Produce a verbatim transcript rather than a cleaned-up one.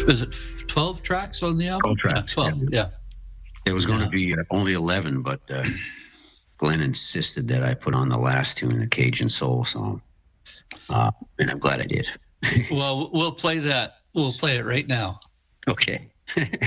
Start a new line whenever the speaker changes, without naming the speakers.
is it twelve tracks on the album?
twelve tracks.
Yeah, twelve, yeah.
It was going
Yeah.
to be uh, only eleven, but uh, Glenn insisted that I put on the last tune, the Cajun Soul song. Uh, and I'm glad I did.
Well, we'll play that. We'll play it right now.
Okay.